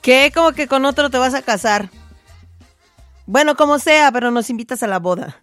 ¿Qué? ¿Cómo que con otro te vas a casar? Bueno, como sea, pero nos invitas a la boda.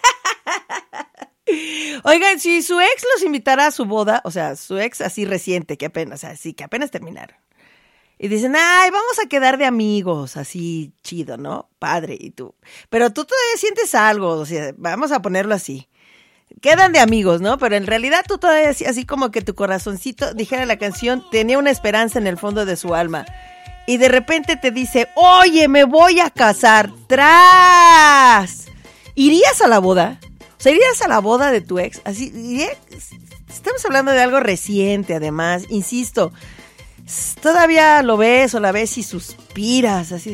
Oigan, si su ex los invitara a su boda, o sea, su ex así reciente, que apenas terminaron. Y dicen, ay, vamos a quedar de amigos, así chido, ¿no? Padre, y tú. Pero tú todavía sientes algo, o sea, vamos a ponerlo así. Quedan de amigos, ¿no? Pero en realidad tú todavía así como que tu corazoncito, dijera la canción, tenía una esperanza en el fondo de su alma. Y de repente te dice, oye, me voy a casar. ¡Tras! ¿Irías a la boda? O sea, ¿irías a la boda de tu ex? Así, estamos hablando de algo reciente, además, insisto. Todavía lo ves o la ves y suspiras, así.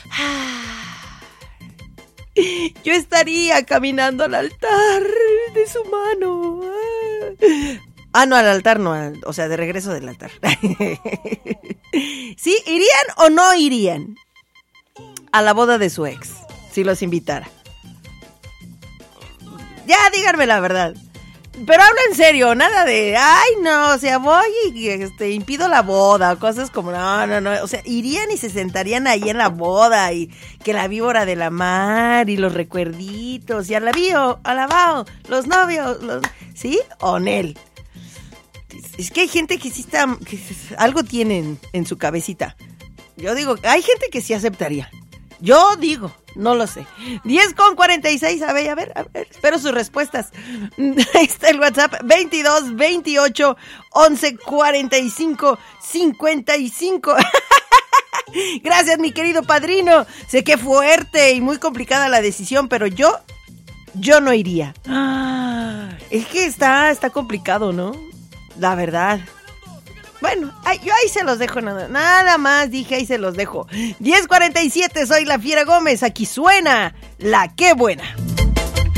Yo estaría caminando al altar de su mano. No, al altar no, o sea, de regreso del altar. ¿Sí? ¿Irían o no irían a la boda de su ex? Si los invitara. Ya, díganme la verdad. Pero habla en serio, nada de, ay, no, o sea, voy y impido la boda, o cosas como, no, o sea, irían y se sentarían ahí en la boda, y que la víbora de la mar, y los recuerditos, y alabao, los novios, ¿sí? O Nel. Es que hay gente que sí está, que algo tienen en su cabecita. Yo digo, hay gente que sí aceptaría. Yo digo, no lo sé. 10:46, a ver, espero sus respuestas. Ahí está el WhatsApp, 22 28 11 45 55. Gracias, mi querido padrino. Sé que fuerte y muy complicada la decisión, pero yo no iría. Es que está complicado, ¿no? La verdad. Bueno, yo ahí se los dejo, nada más dije, ahí se los dejo. 10:47, soy la Fiera Gómez, aquí suena La Qué Buena.